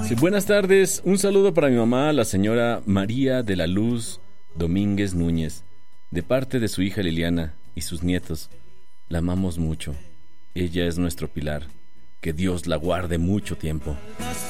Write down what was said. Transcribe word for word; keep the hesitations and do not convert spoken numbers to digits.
Sí, buenas tardes. Un saludo para mi mamá, la señora María de la Luz Domínguez Núñez, de parte de su hija Liliana y sus nietos. La amamos mucho. Ella es nuestro pilar. Que Dios la guarde mucho tiempo.